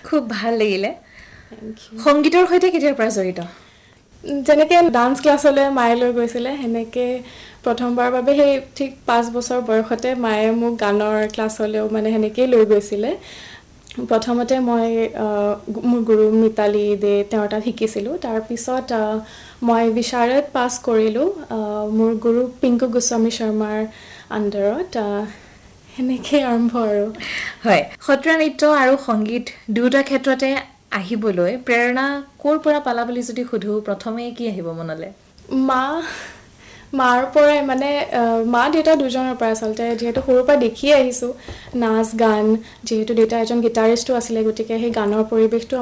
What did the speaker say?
খুব ভাল লাগিলে সংগীতৰ সৈতে কেতিয়াৰ পৰা জড়িত যেনেকৈ ডান্স ক্লাছলৈ মায়ে লৈ গৈছিলে সেনেকৈ প্ৰথমবাৰৰ বাবে সেই ঠিক 5 বছৰ বয়সতে মায়ে মোক গানৰ ক্লাছলৈও মানে সেনেকৈয়ে লৈ গৈছিলে প্ৰথমতে মই মোৰ গুৰু মিতালী দে তেওঁৰ তাত শিকিছিলোঁ তাৰপিছত মই বিশাৰদ পাছ কৰিলোঁ মোৰ গুৰু পিংকু গোস্বামী শৰ্মাৰ আণ্ডাৰত সেনেকৈ আৰম্ভ আৰু হয় সত্ৰীয়া নৃত্য আৰু সংগীত দুয়োটা ক্ষেত্ৰতে আহিবলৈ প্ৰেৰণা ক'ৰ পৰা পালা বুলি যদি সুধো প্ৰথমে কি আহিব মনলৈ মাৰ পৰাই মানে মা দেউতা দুজনৰ পৰা আচলতে যিহেতু সৰুৰ পৰা দেখিয়ে আহিছোঁ নাচ গান যিহেতু দেউতা এজন গীটাৰিষ্টো আছিলে গতিকে সেই গানৰ পৰিৱেশটো